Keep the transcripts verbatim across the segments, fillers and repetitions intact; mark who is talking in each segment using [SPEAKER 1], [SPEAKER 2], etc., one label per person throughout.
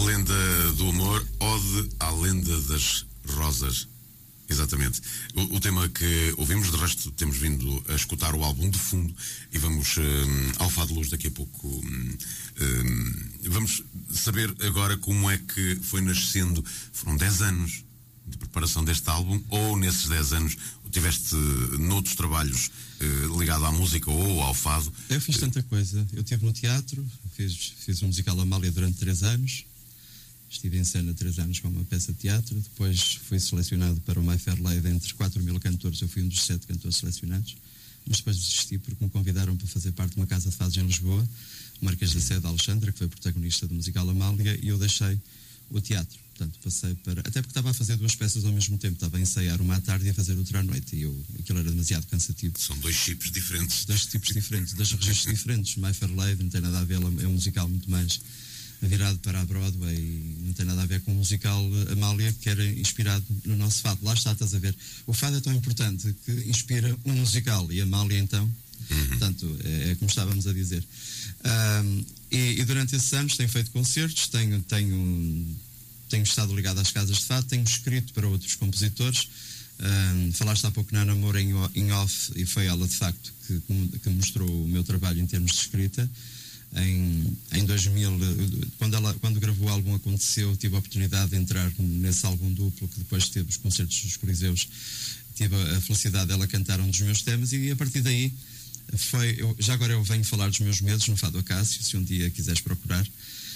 [SPEAKER 1] Lenda do Amor, Ode à Lenda das Rosas. Exatamente. O, o tema que ouvimos, de resto temos vindo a escutar o álbum de fundo e vamos um, ao Fado Luz daqui a pouco. Um, um, vamos saber agora como é que foi nascendo. Foram dez anos de preparação deste álbum, ou nesses dez anos tiveste noutros trabalhos uh, ligado à música ou ao fado?
[SPEAKER 2] Eu fiz tanta coisa. Eu estive no teatro, fiz, fiz um musical Amália durante três anos. Estive em cena três anos com uma peça de teatro. Depois fui selecionado para o My Fair Lady. Entre quatro mil cantores, eu fui um dos sete cantores selecionados. Mas depois desisti porque me convidaram para fazer parte de uma casa de fados em Lisboa, o Marquês da Sé de Alexandra, que foi protagonista do musical Amália, e eu deixei o teatro. Portanto, passei para... Até porque estava a fazer duas peças ao mesmo tempo. Estava a ensaiar uma à tarde e a fazer outra à noite. E eu... aquilo era demasiado cansativo.
[SPEAKER 1] São dois tipos diferentes.
[SPEAKER 2] Dois tipos diferentes, dois registros diferentes. My Fair Lady não tem nada a ver, é um musical muito mais virado para a Broadway e não tem nada a ver com o musical Amália, que era inspirado no nosso fado. Lá está, estás a ver. O fado é tão importante que inspira um musical, e Amália então, uhum. Portanto, é, é como estávamos a dizer. Um, e, e durante esses anos tenho feito concertos, tenho, tenho, tenho estado ligado às casas de fado, tenho escrito para outros compositores. Um, falaste há pouco na Ana Moura em, em off, e foi ela de facto que, que mostrou o meu trabalho em termos de escrita. Em, em dois mil, quando, ela, quando gravou o álbum Aconteceu, tive a oportunidade de entrar nesse álbum duplo, que depois teve os concertos dos Coliseus. Tive a, a felicidade dela cantar um dos meus temas, e a partir daí foi, eu, já agora eu venho falar dos meus medos no Fado Acácio, se um dia quiseres procurar.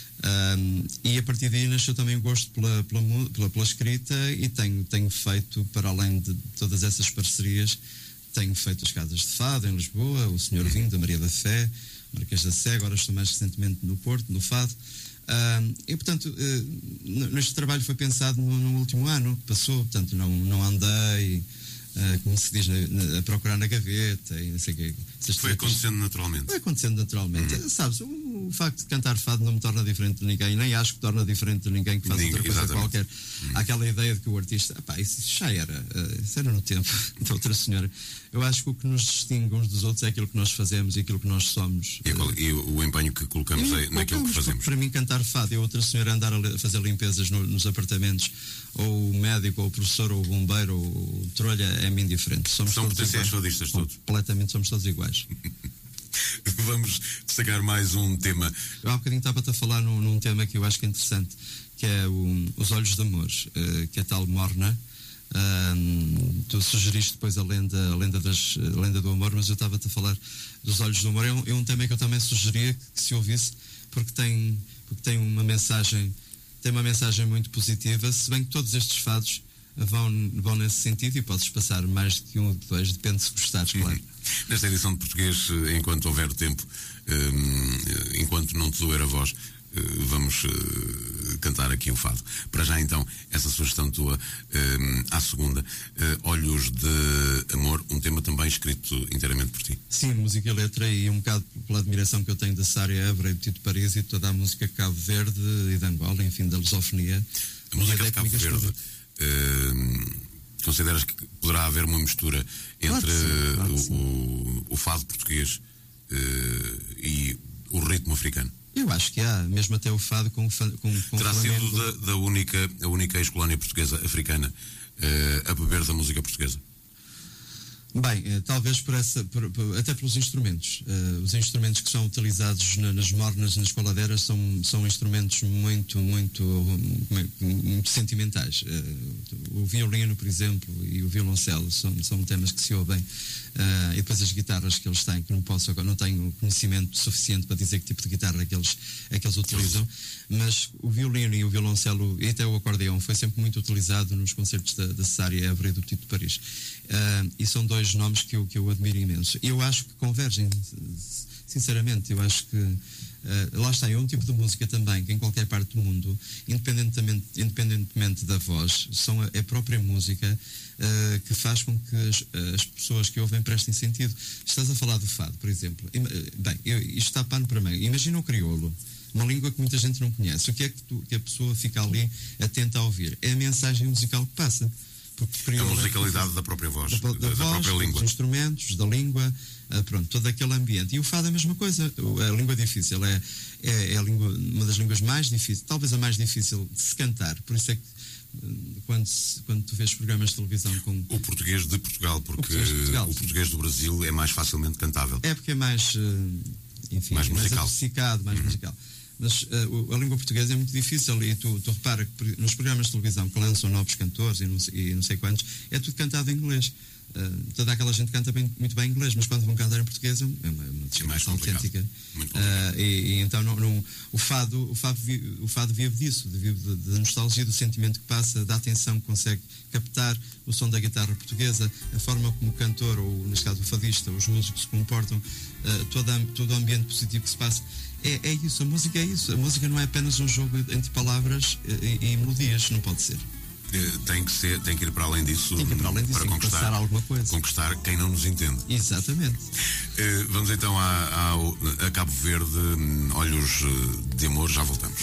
[SPEAKER 2] Um, e a partir daí nasceu também o gosto pela, pela, pela, pela escrita, e tenho, tenho feito, para além de todas essas parcerias, tenho feito as casas de fado em Lisboa, o Senhor Vinho, da Maria da Fé, Marquês da Sé, agora estou mais recentemente no Porto, no Fado. Uh, e, portanto, uh, este trabalho foi pensado no, no último ano que passou, portanto, não, não andei, uh, como se diz, na, na, a procurar na gaveta e não sei o quê.
[SPEAKER 1] Foi acontecendo naturalmente.
[SPEAKER 2] Foi acontecendo naturalmente. Uhum. Sabes, o, o facto de cantar fado não me torna diferente de ninguém, nem acho que torna diferente de ninguém que faça outra coisa exatamente. Qualquer. Uhum. Há aquela ideia de que o artista, epá, isso já era, uh, isso era no tempo da outra senhora. Eu acho que o que nos distingue uns dos outros é aquilo que nós fazemos e aquilo que nós somos.
[SPEAKER 1] E, uh, e o empenho que colocamos e, aí, naquilo que fazemos.
[SPEAKER 2] Para mim, cantar fado é outra senhora andar a fazer limpezas no, nos apartamentos, ou o médico, ou o professor, ou o bombeiro, ou o trolha, é-me indiferente. Somos
[SPEAKER 1] São potenciais fadistas todos.
[SPEAKER 2] Completamente, somos todos iguais.
[SPEAKER 1] Vamos destacar mais um tema.
[SPEAKER 2] Eu há bocadinho estava-te a falar num, num tema que eu acho que é interessante, que é o, Os Olhos de Amor, uh, que é tal Morna. Um, tu sugeriste depois a lenda, a lenda, das, a lenda do amor, mas eu estava-te a falar dos Olhos do Amor. É um, é um tema que eu também sugeria que, que se ouvisse, porque tem, porque tem uma mensagem, tem uma mensagem muito positiva, se bem que todos estes fados vão, vão nesse sentido, e podes passar mais de que um ou dois, depende se gostares, claro.
[SPEAKER 1] Uhum. Nesta edição de português, enquanto houver tempo, um, enquanto não te doer a voz, uh, vamos uh, cantar aqui o fado. Para já então, essa sugestão tua, um, à segunda, uh, Olhos de Amor, um tema também escrito inteiramente por ti.
[SPEAKER 2] Sim, música e letra, e um bocado pela admiração que eu tenho da Sária Évora e do Tito Paris e toda a música de Cabo Verde e de Angola, enfim, da lusofonia.
[SPEAKER 1] A música de Cabo Verde, uh, consideras que poderá haver uma mistura entre claro sim, claro o, o, o fado português uh, e o ritmo africano?
[SPEAKER 2] Eu acho que há, mesmo até o fado com, com, com
[SPEAKER 1] terá sido da, da única, a única ex-colónia portuguesa africana uh, a beber da música portuguesa?
[SPEAKER 2] Bem, eh, talvez por essa, por, por, até pelos instrumentos. Uh, os instrumentos que são utilizados na, nas mornas, nas coladeiras, são, são instrumentos muito, muito, muito, muito sentimentais. Uh, o violino, por exemplo, e o violoncelo são, são temas que se ouvem. Uh, e depois as guitarras que eles têm, que não posso agora, não tenho conhecimento suficiente para dizer que tipo de guitarra é que eles, é que eles utilizam, mas o violino e o violoncelo, e até o acordeão, foi sempre muito utilizado nos concertos da, da Sária Évora e do Tito de Paris. Uh, e são dois nomes que eu, que eu admiro imenso. Eu acho que convergem, sinceramente, eu acho que uh, lá está, é um tipo de música também que em qualquer parte do mundo, independentemente, independentemente da voz, são a, a própria música uh, que faz com que as, as pessoas que ouvem prestem sentido. Estás a falar do fado, por exemplo. Bem, eu, isto está pano para mim. Imagina o crioulo, uma língua que muita gente não conhece. O que é que, tu, que a pessoa fica ali atenta a ouvir? É a mensagem musical que passa.
[SPEAKER 1] A musicalidade da própria voz, da, da, da, da
[SPEAKER 2] voz,
[SPEAKER 1] própria língua.
[SPEAKER 2] Dos instrumentos, da língua, uh, pronto, todo aquele ambiente. E o fado é a mesma coisa. A língua difícil é, é, é a língua, uma das línguas mais difíceis, talvez a mais difícil de se cantar. Por isso é que Quando, se, quando tu vês programas de televisão com...
[SPEAKER 1] O português de Portugal, porque o português, de Portugal, o português do Brasil é mais facilmente cantável.
[SPEAKER 2] É porque é mais, enfim,
[SPEAKER 1] mais
[SPEAKER 2] mais
[SPEAKER 1] musical.
[SPEAKER 2] adocicado, mais uhum. musical. Mas uh, a língua portuguesa é muito difícil e tu, tu repara que nos programas de televisão que lançam novos cantores e não sei, e não sei quantos, é tudo cantado em inglês. Uh, toda aquela gente canta bem, muito bem inglês, mas quando vão cantar em português é uma, uma discriminação autêntica. Uh, e, e então não, não, o fado, o fado, vive, o fado vive disso, vive da nostalgia, do sentimento que passa, da atenção que consegue captar, o som da guitarra portuguesa, a forma como o cantor, ou neste caso o fadista, os músicos se comportam, uh, todo, todo o ambiente positivo que se passa. É, é isso, a música é isso. A música não é apenas um jogo entre palavras e, e melodias, não pode ser.
[SPEAKER 1] Tem que ser, tem que ir para além disso,
[SPEAKER 2] tem que ir para, além disso,
[SPEAKER 1] para conquistar
[SPEAKER 2] alguma coisa.
[SPEAKER 1] Conquistar quem não nos entende.
[SPEAKER 2] Exatamente.
[SPEAKER 1] Vamos então a, a, a Cabo Verde, Olhos de Amor, já voltamos.